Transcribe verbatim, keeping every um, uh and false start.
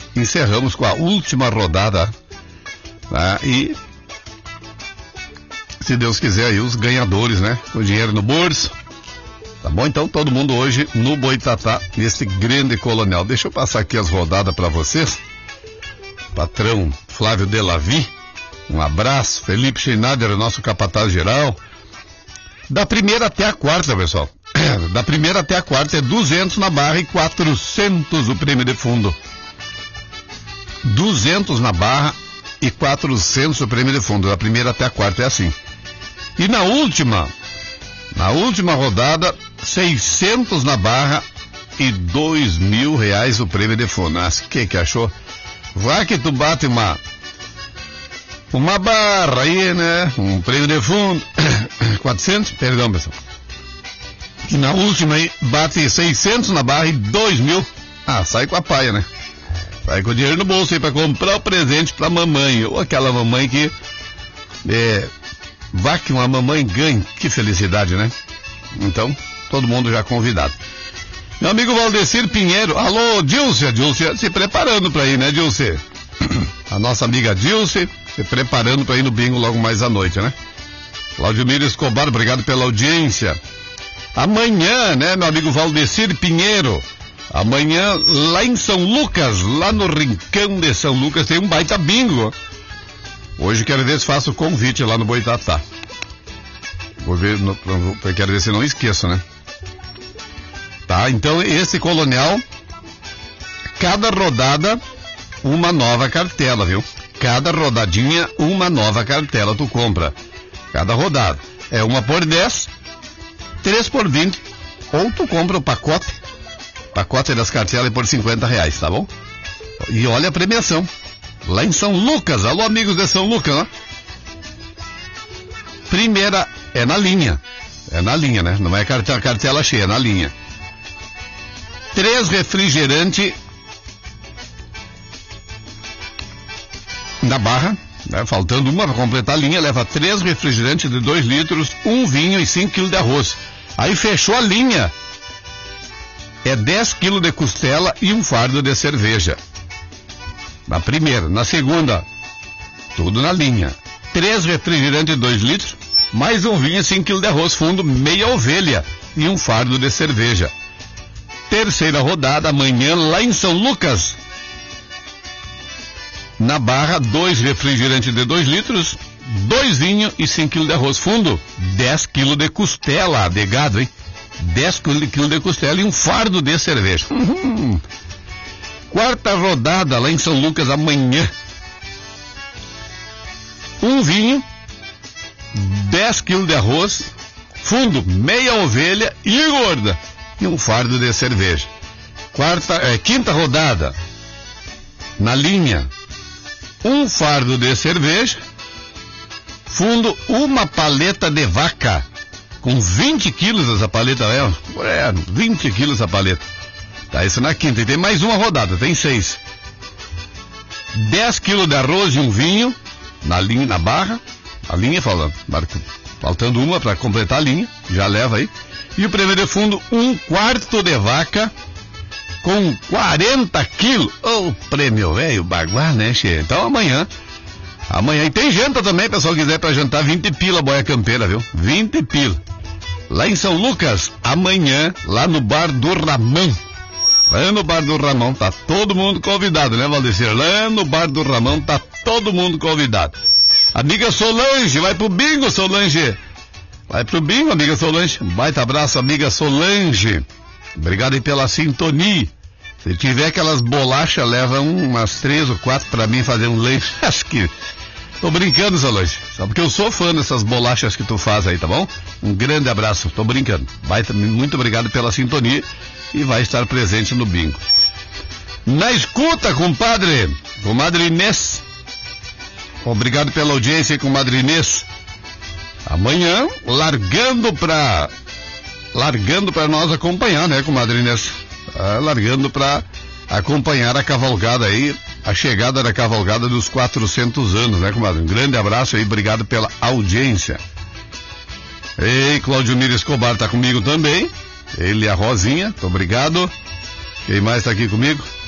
encerramos com a última rodada, né? E se Deus quiser aí os ganhadores, né? Com dinheiro no bolso. Tá bom? Então todo mundo hoje no Boitatá, nesse grande colonial. Deixa eu passar aqui as rodadas para vocês. Patrão Flávio Delavi, um abraço. Felipe Schneider, nosso capataz geral. Da primeira até a quarta, pessoal. Da primeira até a quarta é duzentos na barra e quatrocentos o prêmio de fundo. duzentos na barra e quatrocentos o prêmio de fundo. Da primeira até a quarta é assim. E na última, na última rodada, seiscentos na barra e dois mil reais o prêmio de fundo. Ah, que que achou? Vai que tu bate uma uma barra aí, né? Um prêmio de fundo. quatrocentos, perdão, pessoal. E na última aí, bate seiscentos na barra e dois mil. Ah, sai com a paia, né? Sai com o dinheiro no bolso aí pra comprar o presente pra mamãe. Ou aquela mamãe que... É, vá que uma mamãe ganhe. Que felicidade, né? Então, todo mundo já convidado. Meu amigo Valdecir Pinheiro. Alô, Dilce. Dilce se preparando pra ir, né, Dilce? A nossa amiga Dilce se preparando pra ir no bingo logo mais à noite, né? Cláudio Miro Escobar, obrigado pela audiência. Amanhã, né, meu amigo Valdecir Pinheiro, amanhã lá em São Lucas, lá no Rincão de São Lucas, tem um baita bingo. Hoje quero ver se faço o convite lá no Boitatá. Vou ver, no, quero ver se não esqueço, né? Tá, então esse colonial, cada rodada, uma nova cartela, viu? Cada rodadinha, uma nova cartela tu compra. Cada rodada. É uma por dez, três por vinte, ou tu compra o pacote, pacote das cartelas por cinquenta reais, tá bom? E olha a premiação, lá em São Lucas, alô amigos de São Lucas, né? Primeira, é na linha, é na linha, né? Não é cartela, cartela cheia, é na linha. Três refrigerante na barra, né? Faltando uma para completar a linha, leva três refrigerantes de dois litros, um vinho e cinco quilos de arroz. Aí fechou a linha. É dez quilos de costela e um fardo de cerveja. Na primeira. Na segunda, tudo na linha. Três refrigerantes de dois litros, mais um vinho e cinco quilos de arroz fundo, meia ovelha e um fardo de cerveja. Terceira rodada, amanhã, lá em São Lucas. Na barra, dois refrigerantes de dois litros, dois vinhos e cinco quilos de arroz fundo, dez quilos de costela de gado, hein? dez quilos de costela e um fardo de cerveja. Uhum. Quarta rodada lá em São Lucas amanhã. Um vinho, dez quilos de arroz fundo, meia ovelha e gorda e um fardo de cerveja. Quarta, é, quinta rodada na linha. Um fardo de cerveja, fundo, uma paleta de vaca, com vinte quilos essa paleta, é, é vinte quilos essa paleta. Tá, isso na quinta, e tem mais uma rodada, tem seis. dez quilos de arroz e um vinho, na linha, na barra, a linha falando, faltando uma para completar a linha, já leva aí. E o prêmio de fundo, um quarto de vaca, com quarenta quilos. Ô, oh, prêmio velho, baguá, né, che? Então amanhã, amanhã, e tem janta também, pessoal, quiser pra jantar, vinte pila, boia campeira, viu? vinte pila. Lá em São Lucas, amanhã, lá no Bar do Ramão. Lá no Bar do Ramão, tá todo mundo convidado, né, Valdecir? Lá no Bar do Ramão, tá todo mundo convidado. Amiga Solange, vai pro bingo, Solange. Vai pro bingo, amiga Solange. Um baita abraço, amiga Solange. Obrigado aí pela sintonia. Se tiver aquelas bolachas, leva umas três ou quatro pra mim fazer um lanche. Acho que... Tô brincando, Solange. Só porque eu sou fã dessas bolachas que tu faz aí, tá bom? Um grande abraço. Tô brincando. Vai, muito obrigado pela sintonia e vai estar presente no bingo. Na escuta, compadre. Comadre Inês. Obrigado pela audiência aí, comadre Inês. Amanhã, largando pra... Largando para nós acompanhar, né, comadre Inês? Ah, largando para acompanhar a cavalgada aí, a chegada da cavalgada dos quatrocentos anos, né, comadre? Um grande abraço aí, obrigado pela audiência. Ei, Cláudio Miro Escobar tá comigo também. Ele e a Rosinha, muito obrigado. Quem mais tá aqui comigo?